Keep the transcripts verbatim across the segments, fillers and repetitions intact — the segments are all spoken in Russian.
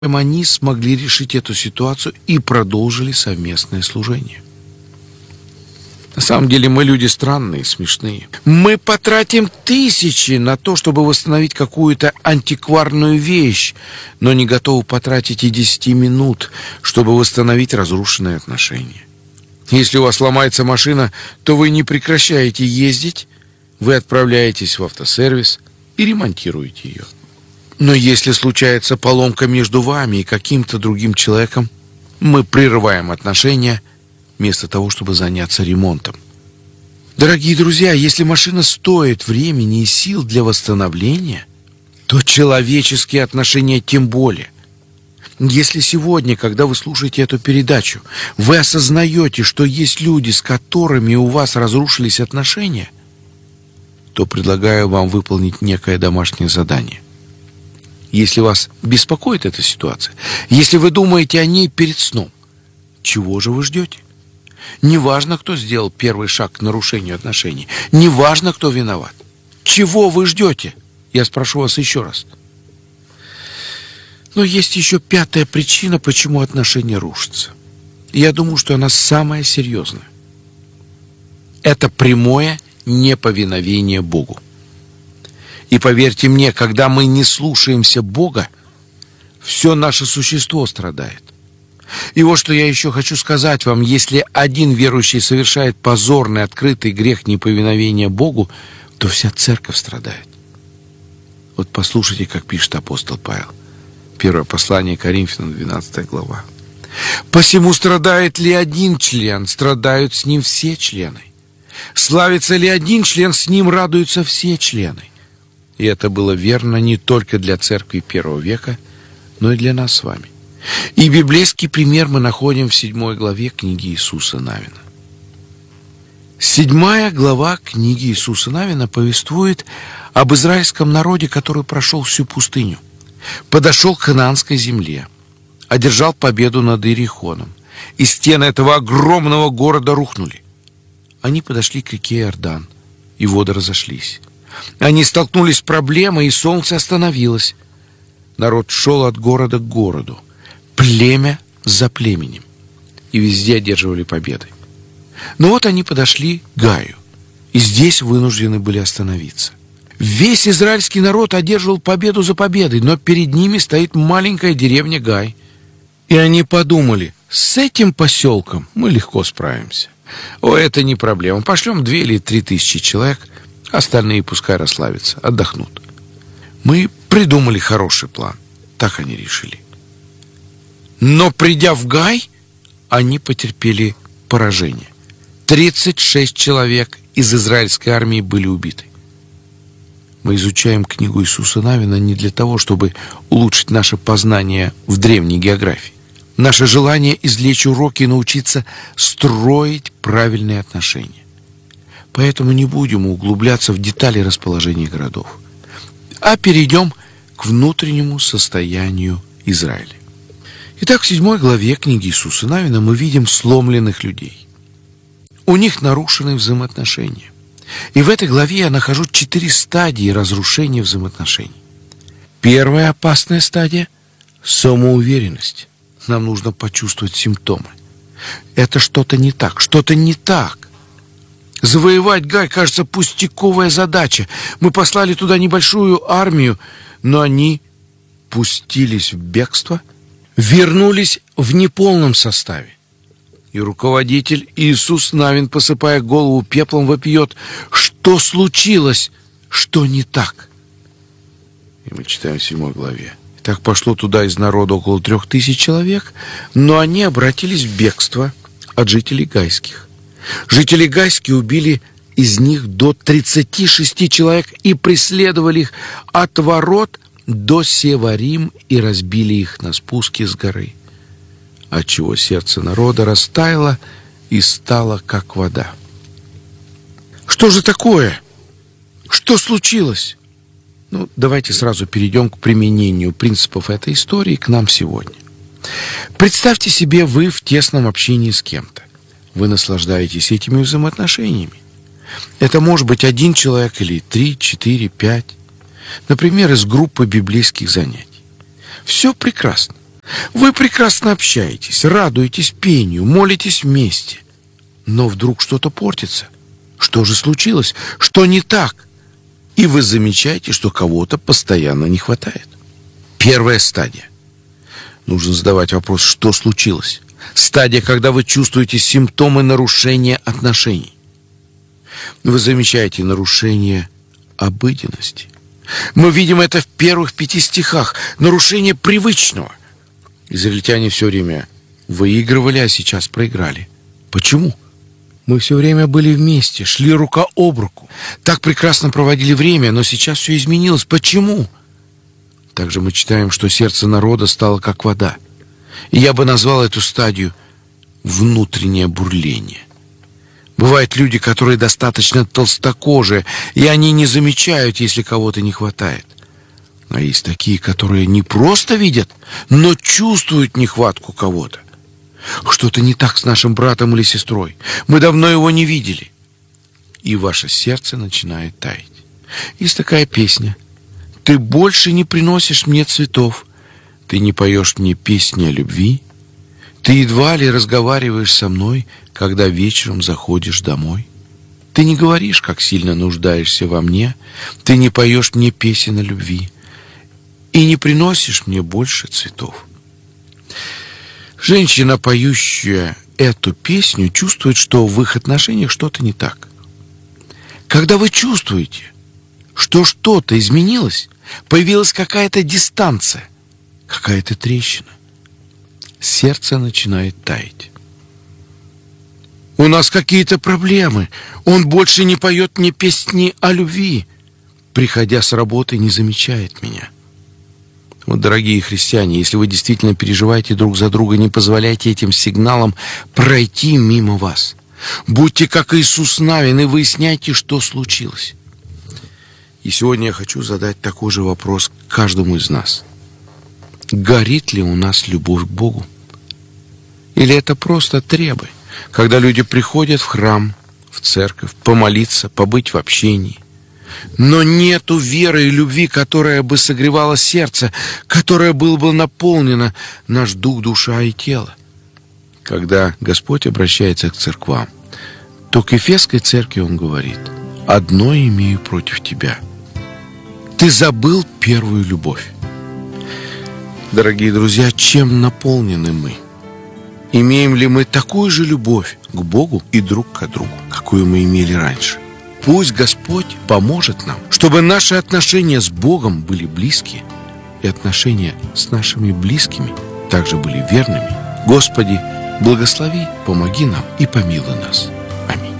они смогли решить эту ситуацию и продолжили совместное служение. На самом деле мы люди странные, смешные. Мы потратим тысячи на то, чтобы восстановить какую-то антикварную вещь, но не готовы потратить и десяти минут, чтобы восстановить разрушенные отношения. Если у вас ломается машина, то вы не прекращаете ездить, вы отправляетесь в автосервис и ремонтируете ее. Но если случается поломка между вами и каким-то другим человеком, мы прерываем отношения, вместо того, чтобы заняться ремонтом. Дорогие друзья, если машина стоит времени и сил для восстановления, то человеческие отношения тем более. Если сегодня, когда вы слушаете эту передачу, вы осознаете, что есть люди, с которыми у вас разрушились отношения, то предлагаю вам выполнить некое домашнее задание. Если вас беспокоит эта ситуация, если вы думаете о ней перед сном, чего же вы ждете? Неважно, кто сделал первый шаг к нарушению отношений. Неважно, кто виноват. Чего вы ждете? Я спрошу вас еще раз. Но есть еще пятая причина, почему отношения рушатся. Я думаю, что она самая серьезная. Это прямое неповиновение Богу. И поверьте мне, когда мы не слушаемся Бога, все наше существо страдает. И вот что я еще хочу сказать вам. Если один верующий совершает позорный, открытый грех неповиновения Богу, то вся церковь страдает. Вот послушайте, как пишет апостол Павел. Первое послание Коринфянам, двенадцатая глава. «Посему страдает ли один член, страдают с ним все члены. Славится ли один член, с ним радуются все члены». И это было верно не только для церкви первого века, но и для нас с вами. И библейский пример мы находим в седьмой главе книги Иисуса Навина. Седьмая глава книги Иисуса Навина повествует об израильском народе, который прошел всю пустыню, подошел к ханаанской земле, одержал победу над Иерихоном, и стены этого огромного города рухнули. Они подошли к реке Иордан, и воды разошлись. Они столкнулись с проблемой, и солнце остановилось. Народ шел от города к городу, племя за племенем, и везде одерживали победы. Но вот они подошли к Гаю, и здесь вынуждены были остановиться. Весь израильский народ одерживал победу за победой, но перед ними стоит маленькая деревня Гай. И они подумали, с этим поселком мы легко справимся. О, это не проблема, пошлем две или три тысячи человек, остальные пускай расслабятся, отдохнут. Мы придумали хороший план, так они решили. Но придя в Гай, они потерпели поражение. тридцать шесть человек из израильской армии были убиты. Мы изучаем книгу Иисуса Навина не для того, чтобы улучшить наше познание в древней географии. Наше желание извлечь уроки и научиться строить правильные отношения. Поэтому не будем углубляться в детали расположения городов, а перейдем к внутреннему состоянию Израиля. Итак, в седьмой главе книги Иисуса Навина мы видим сломленных людей. У них нарушены взаимоотношения. И в этой главе я нахожу четыре стадии разрушения взаимоотношений. Первая опасная стадия – самоуверенность. Нам нужно почувствовать симптомы. Это что-то не так, что-то не так. Завоевать Гай кажется пустяковая задача. Мы послали туда небольшую армию, но они пустились в бегство, вернулись в неполном составе. И руководитель Иисус Навин, посыпая голову пеплом, вопиет: что случилось, что не так? И мы читаем в седьмой главе. Так пошло туда из народа около трех тысяч человек, но они обратились в бегство от жителей гайских. Жители гайские убили из них до тридцати шести человек и преследовали их от ворот до Севарим и разбили их на спуске с горы, отчего сердце народа растаяло и стало как вода. Что же такое? Что случилось? Ну, давайте сразу перейдем к применению принципов этой истории к нам сегодня. Представьте себе, вы в тесном общении с кем-то. Вы наслаждаетесь этими взаимоотношениями. Это может быть один человек или три, четыре, пять. Например, из группы библейских занятий. Все прекрасно. Вы прекрасно общаетесь, радуетесь пению, молитесь вместе. Но вдруг что-то портится. Что же случилось? Что не так? И вы замечаете, что кого-то постоянно не хватает. Первая стадия. Нужно задавать вопрос, что случилось. Стадия, когда вы чувствуете симптомы нарушения отношений. Вы замечаете нарушение обыденности. Мы видим это в первых пяти стихах. Нарушение привычного. Израильтяне все время выигрывали, а сейчас проиграли. Почему? Мы все время были вместе, шли рука об руку. Так прекрасно проводили время, но сейчас все изменилось. Почему? Также мы читаем, что сердце народа стало как вода. И я бы назвал эту стадию внутреннее бурление. Бывают люди, которые достаточно толстокожие, и они не замечают, если кого-то не хватает. А есть такие, которые не просто видят, но чувствуют нехватку кого-то. Что-то не так с нашим братом или сестрой. Мы давно его не видели. И ваше сердце начинает таять. Есть такая песня. Ты больше не приносишь мне цветов. Ты не поешь мне песни о любви. Ты едва ли разговариваешь со мной, когда вечером заходишь домой. Ты не говоришь, как сильно нуждаешься во мне. Ты не поешь мне песен о любви. И не приносишь мне больше цветов. Женщина, поющая эту песню, чувствует, что в их отношениях что-то не так. Когда вы чувствуете, что что-то изменилось, появилась какая-то дистанция, какая-то трещина, сердце начинает таять. У нас какие-то проблемы. Он больше не поет мне песни о любви. Приходя с работы, не замечает меня. Вот, дорогие христиане, если вы действительно переживаете друг за друга, не позволяйте этим сигналам пройти мимо вас. Будьте как Иисус Навин и выясняйте, что случилось. И сегодня я хочу задать такой же вопрос каждому из нас. Горит ли у нас любовь к Богу? Или это просто требы, когда люди приходят в храм, в церковь, помолиться, побыть в общении, но нету веры и любви, которая бы согревала сердце, которая была бы наполнена наш дух, душа и тело? Когда Господь обращается к церквам, то к Ефесской церкви Он говорит: «Одно имею против тебя. Ты забыл первую любовь». Дорогие друзья, чем наполнены мы? Имеем ли мы такую же любовь к Богу и друг к другу, какую мы имели раньше? Пусть Господь поможет нам, чтобы наши отношения с Богом были близкие, и отношения с нашими близкими также были верными. Господи, благослови, помоги нам и помилуй нас. Аминь.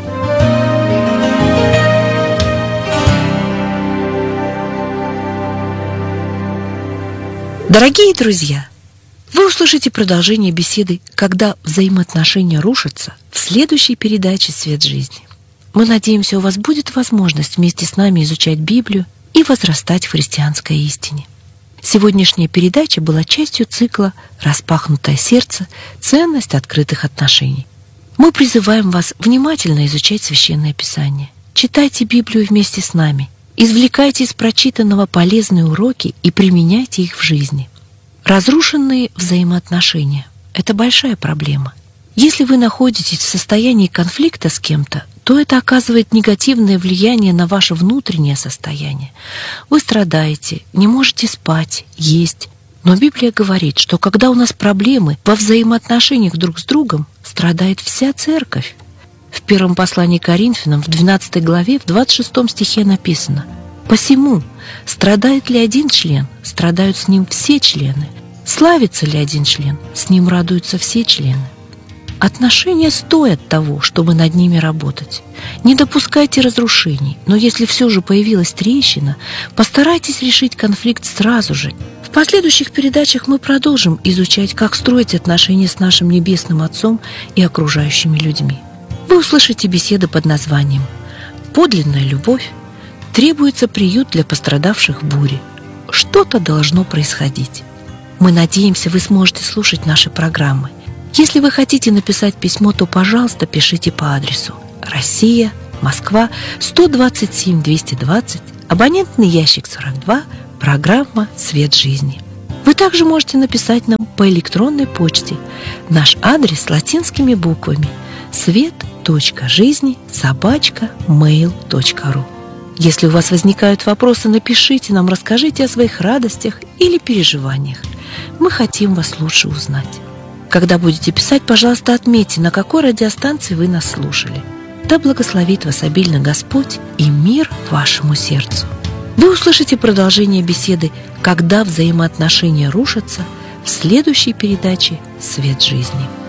Дорогие друзья, вы услышите продолжение беседы «Когда взаимоотношения рушатся» в следующей передаче «Свет жизни». Мы надеемся, у вас будет возможность вместе с нами изучать Библию и возрастать в христианской истине. Сегодняшняя передача была частью цикла «Распахнутое сердце. Ценность открытых отношений». Мы призываем вас внимательно изучать Священное Писание. Читайте Библию вместе с нами. Извлекайте из прочитанного полезные уроки и применяйте их в жизни. Разрушенные взаимоотношения – это большая проблема. Если вы находитесь в состоянии конфликта с кем-то, то это оказывает негативное влияние на ваше внутреннее состояние. Вы страдаете, не можете спать, есть. Но Библия говорит, что когда у нас проблемы во взаимоотношениях друг с другом, страдает вся церковь. В первом послании к Коринфянам, в двенадцатой главе, в двадцать шестом стихе написано: «Посему, страдает ли один член, страдают с ним все члены. Славится ли один член, с ним радуются все члены». Отношения стоят того, чтобы над ними работать. Не допускайте разрушений, но если все же появилась трещина, постарайтесь решить конфликт сразу же. В последующих передачах мы продолжим изучать, как строить отношения с нашим Небесным Отцом и окружающими людьми. Вы услышите беседы под названием «Подлинная любовь», «Требуется приют для пострадавших в буре». Что-то должно происходить. Мы надеемся, вы сможете слушать наши программы. Если вы хотите написать письмо, то, пожалуйста, пишите по адресу: Россия, Москва, сто двадцать семь двести двадцать, абонентный ящик сорок два, программа «Свет жизни». Вы также можете написать нам по электронной почте. Наш адрес латинскими буквами: свет точка жизни собака мейл точка ру. Если у вас возникают вопросы, напишите нам, расскажите о своих радостях или переживаниях. Мы хотим вас лучше узнать. Когда будете писать, пожалуйста, отметьте, на какой радиостанции вы нас слушали. Да благословит вас обильно Господь и мир вашему сердцу. Вы услышите продолжение беседы «Когда взаимоотношения рушатся» в следующей передаче «Свет жизни».